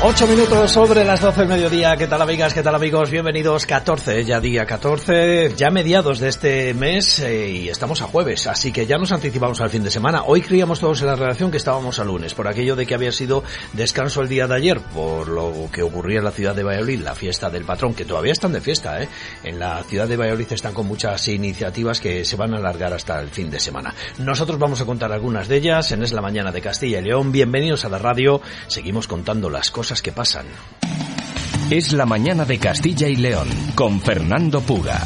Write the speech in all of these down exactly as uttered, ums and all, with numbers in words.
Ocho minutos sobre las doce del mediodía. ¿Qué tal, amigas? ¿Qué tal, amigos? Bienvenidos. catorce, ya día catorce, ya mediados de este mes eh, y estamos a jueves, así que ya nos anticipamos al fin de semana. Hoy creíamos todos en la redacción que estábamos a lunes, por aquello de que había sido descanso el día de ayer, por lo que ocurría en la ciudad de Valladolid, la fiesta del patrón, que todavía están de fiesta, ¿eh? En la ciudad de Valladolid están con muchas iniciativas que se van a alargar hasta el fin de semana. Nosotros vamos a contar algunas de ellas en Es la Mañana de Castilla y León. Bienvenidos a la radio. Seguimos contando las cosas que pasan. Es la Mañana de Castilla y León con Fernando Puga.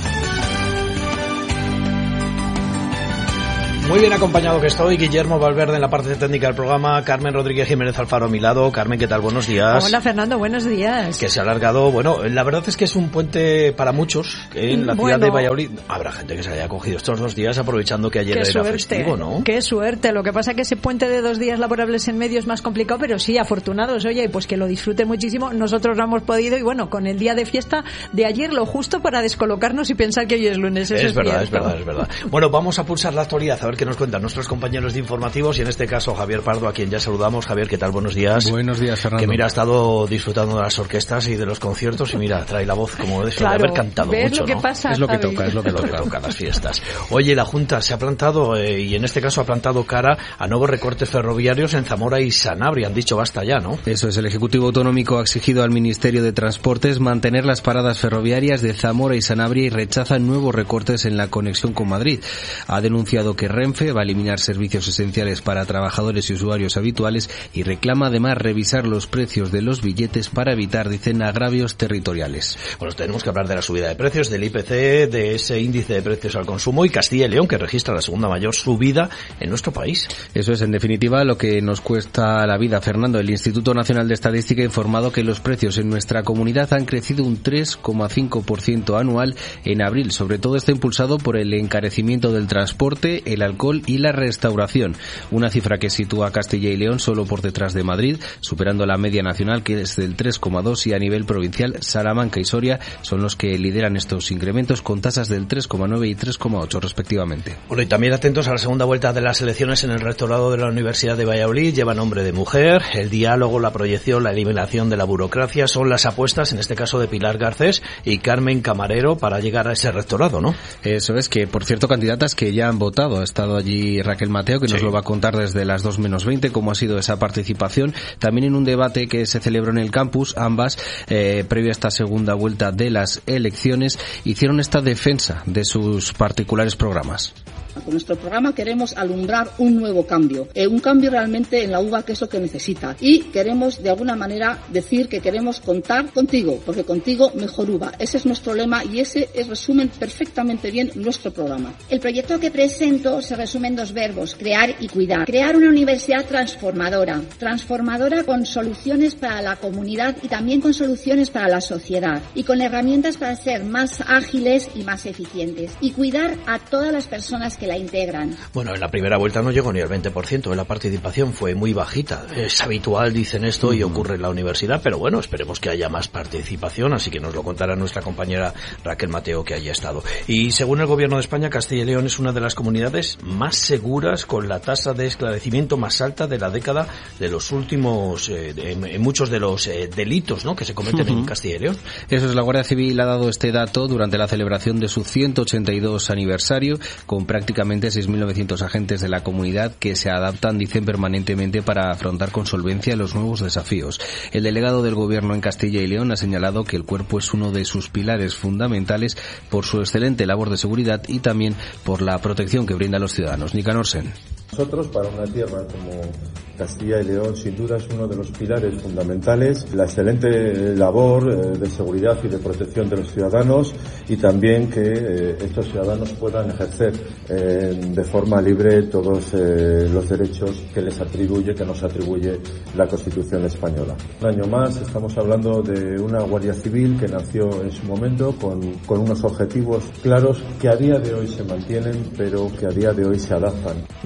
Muy bien acompañado que estoy, Guillermo Valverde en la parte técnica del programa, Carmen Rodríguez Jiménez Alfaro a mi lado. Carmen, ¿qué tal? Buenos días. Hola, Fernando, buenos días. Que se ha alargado, bueno, la verdad es que es un puente para muchos en la bueno, ciudad de Valladolid. Habrá gente que se haya cogido estos dos días aprovechando que ayer qué era suerte, festivo, ¿no? Qué suerte, lo que pasa es que ese puente de dos días laborables en medio es más complicado, pero sí, afortunados, oye, pues que lo disfruten muchísimo. Nosotros lo hemos podido y bueno, con el día de fiesta de ayer lo justo para descolocarnos y pensar que hoy es lunes. Eso es, es verdad, cierto. es verdad, es verdad. Bueno, vamos a pulsar la actualidad, a ver qué nos cuentan nuestros compañeros de informativos y en este caso Javier Pardo, a quien ya saludamos. Javier, ¿qué tal? Buenos días. Buenos días, Fernando. Que mira, ha estado disfrutando de las orquestas y de los conciertos y mira, trae la voz como de eso, claro, de haber cantado ¿ves mucho, lo que ¿no? pasa, es lo que Javi? toca, es lo que Lo que toca. toca las fiestas. Oye, la Junta se ha plantado, eh, y en este caso ha plantado cara a nuevos recortes ferroviarios en Zamora y Sanabria. Han dicho basta ya, ¿no? Eso es, el Ejecutivo Autonómico ha exigido al Ministerio de Transportes mantener las paradas ferroviarias de Zamora y Sanabria y rechaza nuevos recortes en la conexión con Madrid. Ha denunciado que Renfe va a eliminar servicios esenciales para trabajadores y usuarios habituales y reclama además revisar los precios de los billetes para evitar, dicen, agravios territoriales. Bueno, tenemos que hablar de la subida de precios, del I P C, de ese índice de precios al consumo y Castilla y León, que registra la segunda mayor subida en nuestro país. Eso es, en definitiva, lo que nos cuesta la vida, Fernando. El Instituto Nacional de Estadística ha informado que los precios en nuestra comunidad han crecido un tres coma cinco por ciento anual en abril. Sobre todo está impulsado por el encarecimiento del transporte, el alcohol y la restauración. Una cifra que sitúa a Castilla y León solo por detrás de Madrid, superando la media nacional, que es del tres coma dos, y a nivel provincial, Salamanca y Soria son los que lideran estos incrementos con tasas del tres coma nueve y tres coma ocho respectivamente. Bueno, y también atentos a la segunda vuelta de las elecciones en el rectorado de la Universidad de Valladolid. Lleva nombre de mujer. El diálogo, la proyección, la eliminación de la burocracia son las apuestas, en este caso de Pilar Garcés y Carmen Camarero, para llegar a ese rectorado, ¿no? Eso es, que por cierto, candidatas que ya han votado. Ha estado allí Raquel Mateo, que nos sí. lo va a contar desde las dos menos veinte cómo ha sido esa participación. También en un debate que se celebró en el campus, ambas, eh, previo a esta segunda vuelta de las elecciones, hicieron esta defensa de sus particulares programas. Con nuestro programa queremos alumbrar un nuevo cambio, eh, un cambio realmente en la uva, que es lo que necesita. Y queremos, de alguna manera, decir que queremos contar contigo, porque contigo mejor uva. Ese es nuestro lema y ese es, resumen perfectamente bien nuestro programa. El proyecto que presento se resume en dos verbos, crear y cuidar. Crear una universidad transformadora, transformadora con soluciones para la comunidad y también con soluciones para la sociedad y con herramientas para ser más ágiles y más eficientes. Y cuidar a todas las personas que la integran. Bueno, en la primera vuelta no llegó ni al veinte por ciento, la participación fue muy bajita. Es habitual, dicen esto, y ocurre en la universidad, pero bueno, esperemos que haya más participación, así que nos lo contará nuestra compañera Raquel Mateo, que haya estado. Y según el Gobierno de España, Castilla y León es una de las comunidades más seguras, con la tasa de esclarecimiento más alta de la década de los últimos, eh, en, en muchos de los eh, delitos, ¿no?, que se cometen uh-huh. en Castilla y León. Eso es, la Guardia Civil ha dado este dato durante la celebración de su ciento ochenta y dos aniversario, con prácticamente seis mil novecientos agentes de la comunidad que se adaptan, dicen, permanentemente para afrontar con solvencia los nuevos desafíos. El delegado del Gobierno en Castilla y León ha señalado que el cuerpo es uno de sus pilares fundamentales por su excelente labor de seguridad y también por la protección que brinda a los ciudadanos. Nicanor Sen. Nosotros, para una tierra como Castilla y León, sin duda es uno de los pilares fundamentales, la excelente labor eh, de seguridad y de protección de los ciudadanos, y también que eh, estos ciudadanos puedan ejercer eh, de forma libre todos eh, los derechos que les atribuye, que nos atribuye la Constitución española. Un año más estamos hablando de una Guardia Civil que nació en su momento con, con unos objetivos claros que a día de hoy se mantienen, pero que a día de hoy se adaptan. Bueno, pues a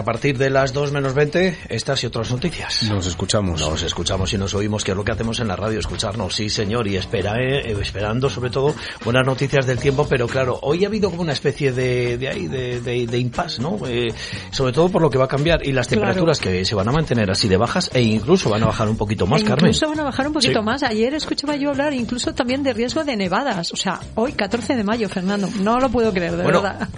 partir de las dos menos veinte, estas y otras noticias. Nos escuchamos. Nos escuchamos y nos oímos, que es lo que hacemos en la radio, escucharnos, sí señor, y espera, eh, esperando sobre todo buenas noticias del tiempo, pero claro, hoy ha habido como una especie de de ahí de, de, de impasse, ¿no? Eh, sobre todo por lo que va a cambiar y las temperaturas claro. que se van a mantener así de bajas e incluso van a bajar un poquito más, e Carmen. Incluso van a bajar un poquito sí. más. Ayer escuchaba yo hablar incluso también de riesgo de nevadas, o sea, hoy catorce de mayo, Fernando, no lo puedo creer, de bueno, verdad.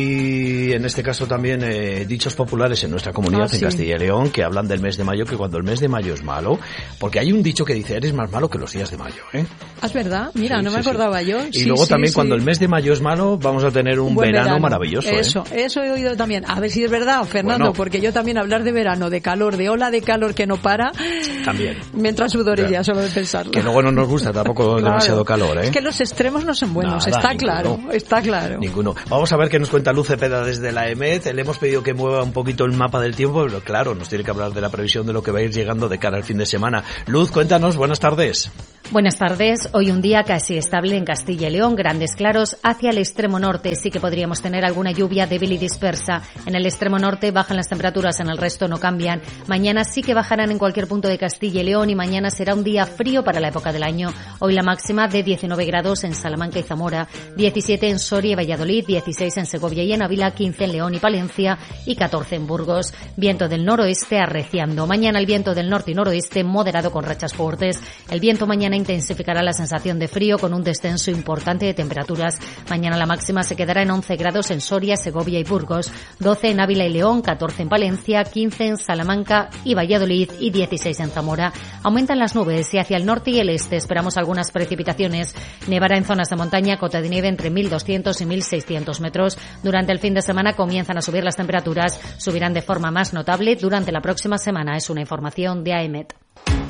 Hay en este caso tammen eh, dichos populares en nuestra comunidad, ah, en sí. Castilla y León, que hablan del mes de mayo, que cuando el mes de mayo es malo, porque hay un dicho que dice, eres más malo que los días de mayo, ¿eh? Ah, ¿es verdad? Mira, sí, no sí, me acordaba sí. yo. Y sí, luego sí, también sí. cuando el mes de mayo es malo, vamos a tener un, un verano, verano maravilloso, Eso, ¿eh? eso he oído también. A ver si es verdad, Fernando, bueno, porque yo también hablar de verano, de calor, de ola de calor que no para, también. Me entra sudores ya solo de pensarlo. Que luego no nos gusta tampoco claro. demasiado calor, ¿eh? Es que los extremos no son buenos, Nada, está ninguno. claro, está claro. Ninguno. Vamos a ver qué nos cuenta Luz Cepeda desde la E M E T. Le hemos pedido que mueva un poquito el mapa del tiempo, pero claro, nos tiene que hablar de la previsión de lo que va a ir llegando de cara al fin de semana. Luz, cuéntanos, buenas tardes. Buenas tardes. Hoy un día casi estable en Castilla y León, grandes claros. Hacia el extremo norte sí que podríamos tener alguna lluvia débil y dispersa. En el extremo norte bajan las temperaturas, en el resto no cambian. Mañana sí que bajarán en cualquier punto de Castilla y León y mañana será un día frío para la época del año. Hoy la máxima de diecinueve grados en Salamanca y Zamora, diecisiete en Soria y Valladolid, dieciséis en Segovia y en Ávila, quince en León y Palencia y catorce en Burgos. Viento del noroeste arreciando. Mañana el viento del norte y noroeste moderado con rachas fuertes. El viento mañana intensificará la sensación de frío con un descenso importante de temperaturas. Mañana la máxima se quedará en once grados en Soria, Segovia y Burgos, doce en Ávila y León, catorce en Palencia, quince en Salamanca y Valladolid y dieciséis en Zamora. Aumentan las nubes y hacia el norte y el este esperamos algunas precipitaciones. Nevará en zonas de montaña, cota de nieve entre mil doscientos y mil seiscientos metros. Durante el fin de semana comienzan a subir las temperaturas, subirán de forma más notable durante la próxima semana. Es una información de A E M E T.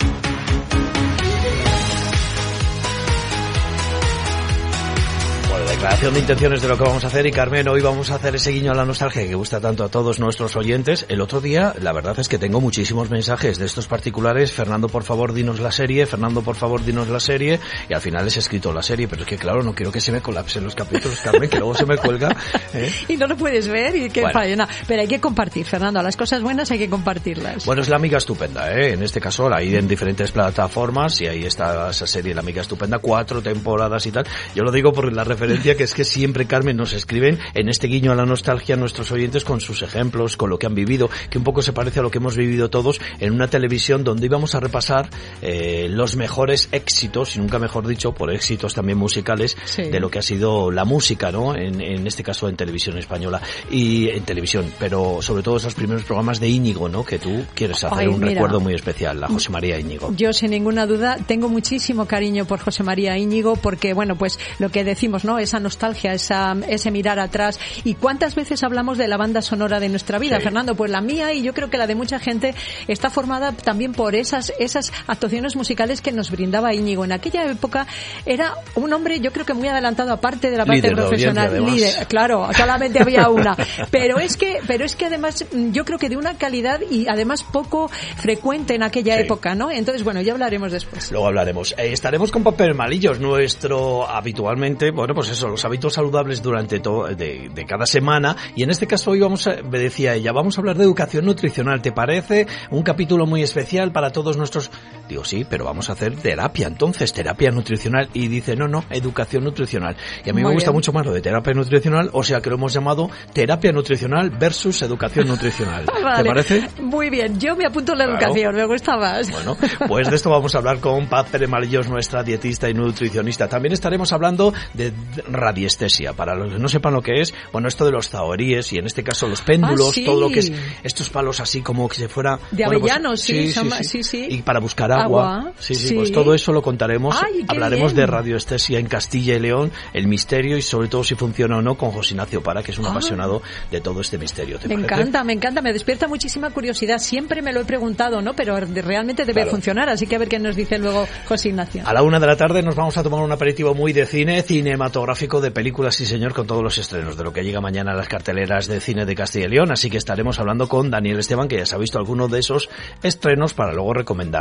Declaración de intenciones de lo que vamos a hacer y Carmen, hoy vamos a hacer ese guiño a la nostalgia que gusta tanto a todos nuestros oyentes. El otro día, la verdad es que tengo muchísimos mensajes de estos particulares. Fernando, por favor, dinos la serie. Fernando, por favor, dinos la serie. Y al final les he escrito la serie, pero es que claro, no quiero que se me colapsen los capítulos, Carmen, que luego se me cuelga, ¿eh? Y no lo puedes ver y qué bueno. faena. Pero hay que compartir, Fernando, las cosas buenas hay que compartirlas. Bueno, es La Amiga Estupenda, ¿eh? En este caso la hay en diferentes plataformas y ahí está esa serie, La Amiga Estupenda, cuatro temporadas y tal. Yo lo digo por la referencia que es que siempre, Carmen, nos escriben en este guiño a la nostalgia nuestros oyentes con sus ejemplos, con lo que han vivido, que un poco se parece a lo que hemos vivido todos en una televisión donde íbamos a repasar eh, los mejores éxitos, y nunca mejor dicho, por éxitos también musicales, sí. de lo que ha sido la música, ¿no? En, en este caso en televisión española y en televisión, pero sobre todo esos primeros programas de Íñigo, ¿no? Que tú quieres hacer Ay, un mira, recuerdo muy especial, a José María Íñigo. Yo, sin ninguna duda, tengo muchísimo cariño por José María Íñigo porque, bueno, pues lo que decimos, ¿no? Esa nostalgia, esa, ese mirar atrás. ¿Y cuántas veces hablamos de la banda sonora de nuestra vida, sí. Fernando? Pues la mía y yo creo que la de mucha gente está formada también por esas esas actuaciones musicales que nos brindaba Íñigo. En aquella época era un hombre, yo creo que muy adelantado, aparte de la parte líder profesional. De líder, claro, solamente había una. Pero es que, pero es que además yo creo que de una calidad y además poco frecuente en aquella sí. época, ¿no? Entonces, bueno, ya hablaremos después. Luego hablaremos. Eh, estaremos con Papel Malillos, nuestro habitualmente, bueno, pues eso, los hábitos saludables durante todo de, de cada semana, y en este caso hoy vamos a, me decía ella, vamos a hablar de educación nutricional. ¿Te parece un capítulo muy especial para todos nuestros? Digo, sí, pero vamos a hacer terapia, entonces, terapia nutricional. Y dice, no, no, educación nutricional. Y a mí muy me gusta bien. mucho más lo de terapia nutricional, o sea que lo hemos llamado terapia nutricional versus educación nutricional. Vale. ¿Te parece? Muy bien, yo me apunto a la claro. educación, me gusta más. Bueno, pues de esto vamos a hablar con Paz Pérez Malillos, nuestra dietista y nutricionista. También estaremos hablando de radiestesia. Para los que no sepan lo que es, bueno, esto de los zahoríes y en este caso los péndulos, ah, sí. todo lo que es estos palos así como que se fuera... De bueno, avellanos, pues, sí, sí, son, sí, sí, sí. Y para buscar agua. agua sí, sí, sí, pues todo eso lo contaremos. Ay, hablaremos bien. de radioestesia en Castilla y León, el misterio y sobre todo si funciona o no con José Ignacio Para, que es un ah. apasionado de todo este misterio. ¿Te me parece? encanta, me encanta, me despierta muchísima curiosidad. Siempre me lo he preguntado, ¿no? Pero realmente debe claro. funcionar, así que a ver qué nos dice luego José Ignacio. A la una de la tarde nos vamos a tomar un aperitivo muy de cine, cinematográfico, de películas, sí señor, con todos los estrenos de lo que llega mañana a las carteleras de cine de Castilla y León, así que estaremos hablando con Daniel Esteban, que ya se ha visto alguno de esos estrenos para luego recomendárnoslo.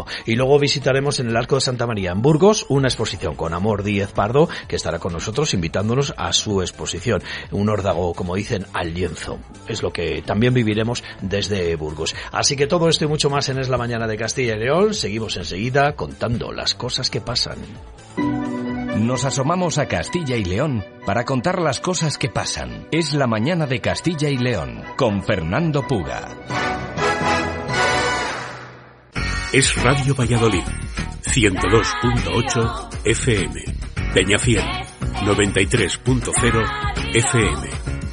Y luego visitaremos en el Arco de Santa María, en Burgos, una exposición con Amor Díez Pardo, que estará con nosotros invitándonos a su exposición. Un órdago, como dicen, al lienzo. Es lo que también viviremos desde Burgos. Así que todo esto y mucho más en Es la Mañana de Castilla y León. Seguimos enseguida contando las cosas que pasan. Nos asomamos a Castilla y León para contar las cosas que pasan. Es la Mañana de Castilla y León, con Fernando Puga. Es Radio Valladolid, ciento dos punto ocho F M. Peñafiel, noventa y tres punto cero F M.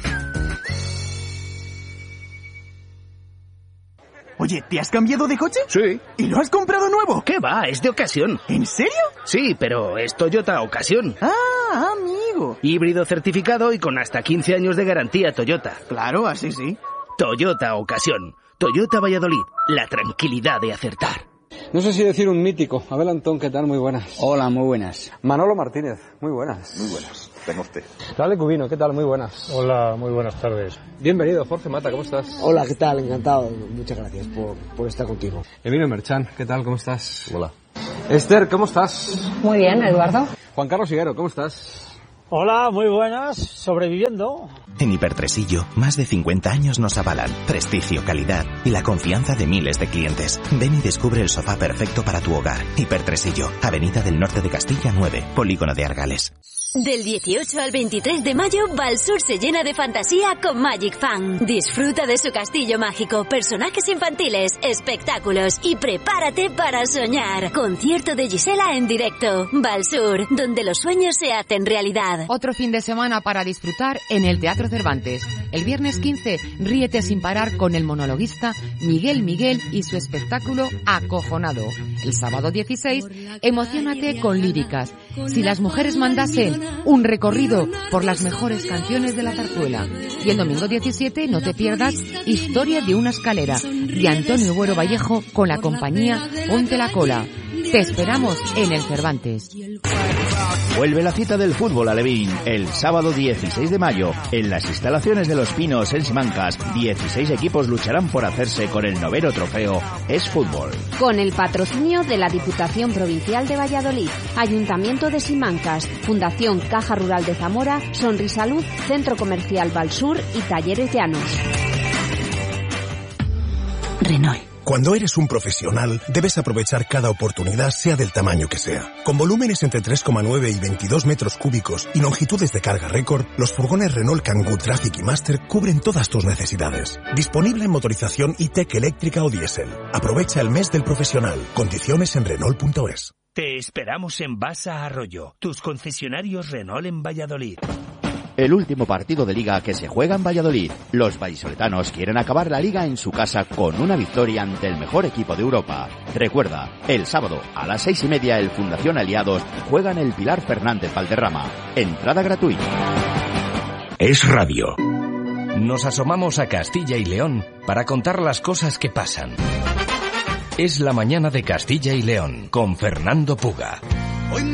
Oye, ¿te has cambiado de coche? Sí. ¿Y lo has comprado nuevo? ¿Qué va? Es de ocasión. ¿En serio? Sí, pero es Toyota Ocasión. Ah, amigo. Híbrido certificado y con hasta quince años de garantía Toyota. Claro, así sí. Toyota Ocasión. Toyota Valladolid. La tranquilidad de acertar. No sé si decir un mítico. Abel Antón, ¿qué tal? Muy buenas. Hola, muy buenas. Manolo Martínez, muy buenas. Muy buenas. Venga usted. Dale Cubino, ¿qué tal? Muy buenas. Hola, muy buenas tardes. Bienvenido, Jorge Mata, ¿cómo estás? Hola, ¿qué tal? Encantado. Muchas gracias por, por estar contigo. Emilio Merchan, ¿qué tal? ¿Cómo estás? Hola. Esther, ¿cómo estás? Muy bien, Eduardo. Juan Carlos Higuero, ¿cómo estás? Hola, muy buenas. Sobreviviendo. En Hipertresillo, más de cincuenta años nos avalan. Prestigio, calidad y la confianza de miles de clientes. Ven y descubre el sofá perfecto para tu hogar. Hipertresillo, Avenida del Norte de Castilla nueve, Polígono de Argales. Del dieciocho al veintitrés de mayo, Valsur se llena de fantasía con Magic Fan. Disfruta de su castillo mágico, personajes infantiles, espectáculos y prepárate para soñar. Concierto de Gisela en directo. Valsur, donde los sueños se hacen realidad. Otro fin de semana para disfrutar en el Teatro Cervantes. El viernes quince, ríete sin parar con el monologuista Miguel Miguel y su espectáculo Acojonado. El sábado dieciséis, emociónate con líricas. Si las mujeres mandasen, un recorrido por las mejores canciones de la zarzuela. Y el domingo diecisiete, no te pierdas Historia de una escalera, de Antonio Buero Vallejo, con la compañía Ponte la Cola. Te esperamos en el Cervantes. Vuelve la cita del fútbol alevín el sábado dieciséis de mayo en las instalaciones de Los Pinos en Simancas. dieciséis equipos lucharán por hacerse con el noveno trofeo Es Fútbol. Con el patrocinio de la Diputación Provincial de Valladolid, Ayuntamiento de Simancas, Fundación Caja Rural de Zamora, Sonrisalud, Centro Comercial Valsur y Talleres Llanos. Renault. Cuando eres un profesional, debes aprovechar cada oportunidad, sea del tamaño que sea. Con volúmenes entre tres coma nueve y veintidós metros cúbicos y longitudes de carga récord, los furgones Renault Kangoo Traffic y Master cubren todas tus necesidades. Disponible en motorización E-Tech eléctrica o diésel. Aprovecha el mes del profesional. Condiciones en Renault punto es. Te esperamos en Basa Arroyo, tus concesionarios Renault en Valladolid. El último partido de Liga que se juega en Valladolid. Los vallisoletanos quieren acabar la Liga en su casa con una victoria ante el mejor equipo de Europa. Recuerda, el sábado a las seis y media el Fundación Aliados juega en el Pilar Fernández Valderrama. Entrada gratuita. Es Radio. Nos asomamos a Castilla y León para contar las cosas que pasan. Es la Mañana de Castilla y León con Fernando Puga.